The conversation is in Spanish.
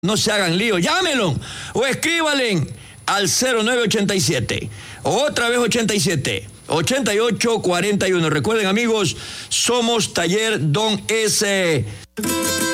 No se hagan lío, llámenlo o escríbanle al 0987, otra vez 87, 8841. Recuerden, amigos, somos Taller Don S.